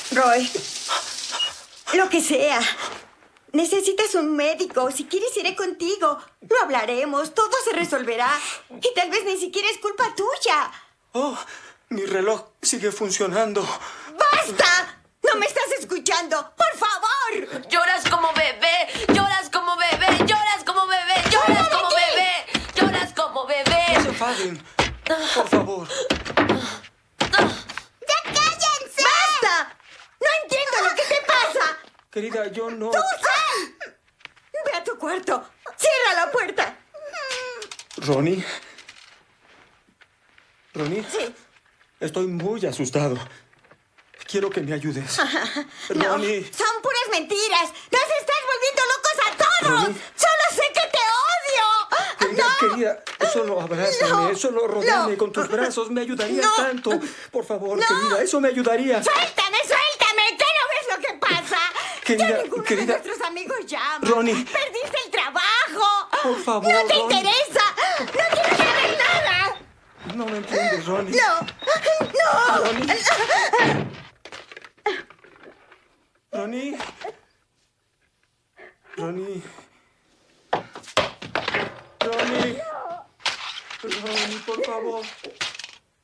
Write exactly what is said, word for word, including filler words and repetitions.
Roy, lo que sea. Necesitas un médico. Si quieres, iré contigo. Lo hablaremos. Todo se resolverá. Y tal vez ni siquiera es culpa tuya. Oh, mi reloj sigue funcionando. ¡Basta! ¡No me estás escuchando! ¡Por favor! Lloras como bebé, lloras como bebé, lloras como bebé, lloras como bebé, lloras como bebé. No se enfaden. Por favor. ¡Ya cállense! ¡Basta! ¡No entiendo lo que te pasa! Querida, yo no... ¡Tú, Sam! Ve a tu cuarto. ¡Cierra la puerta! ¿Ronnie? ¿Ronnie? Sí. Estoy muy asustado. Quiero que me ayudes. No, Ronnie. son puras mentiras. ¡Nos estás volviendo locos a todos! Ronnie. ¡Solo sé que te odio! Querida, ¡No! querida, solo abrázame, No. solo rodeame No. con tus brazos. Me ayudaría No. tanto. Por favor, No. querida, eso me ayudaría. ¡Suéltame, suéltame! ¿Qué no ves lo que pasa? Querida, Ya ninguno querida. de nuestros amigos llama. Ronnie. ¡Perdiste el trabajo! Por favor, ¡No te Ronnie. interesa! ¡No quiero saber nada! No me entiendes, Ronnie. ¡No! ¡No! Ronnie. Ronnie. Ronnie. Ronnie. Ronnie, por favor.